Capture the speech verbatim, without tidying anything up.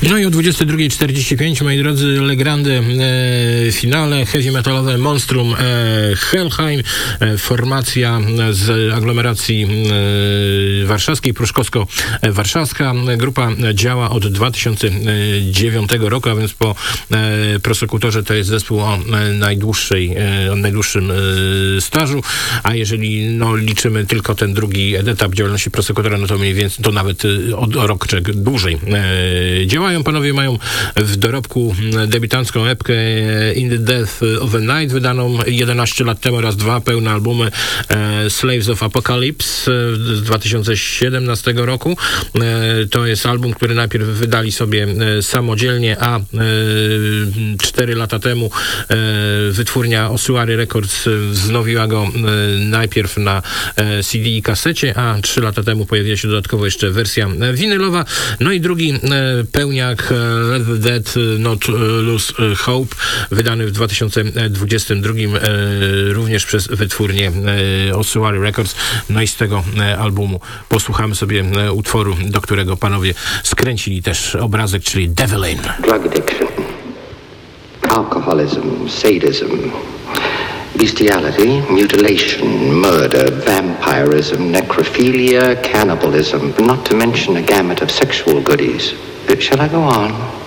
No i o dwudziestej drugiej czterdzieści pięć, moi drodzy, Le Grande e, finale heavy metalowe Monstrum e, Helheim, e, formacja z aglomeracji e, warszawskiej, pruszkowsko-warszawska. Grupa działa od dwa tysiące dziewiątego roku, a więc po e, Prosekutorze to jest zespół o e, najdłuższej, e, o najdłuższym e, stażu, a jeżeli no, liczymy tylko ten drugi etap działalności Prosekutora, no to mniej więcej, to nawet e, o, o rok czy dłużej e, działają. Panowie mają w dorobku debiutancką epkę In the Death of the Night, wydaną jedenaście lat temu, raz dwa pełne albumy e, Slaves of Apocalypse e, z dwa tysiące siedemnastego roku. E, to jest album, który najpierw wydali sobie e, samodzielnie, a e, cztery lata temu e, wytwórnia Osuary Records wznowiła go e, najpierw na e, C D i kasecie, a trzy lata temu pojawiła się dodatkowo jeszcze wersja winylowa. No i drugi e, pełniak Let the Dead Not Lose Hope, wydany w dwa tysiące dwudziestym drugim e, również przez wytwórnię e, Osuary Records. No i z tego e, albumu posłuchamy sobie e, utworu, do którego panowie skręcili też obrazek, czyli Deviline. Drug addiction, alcoholism, sadism, bestiality, mutilation, murder, vampirism, necrophilia, cannibalism, not to mention a gamut of sexual goodies. Shall I go on?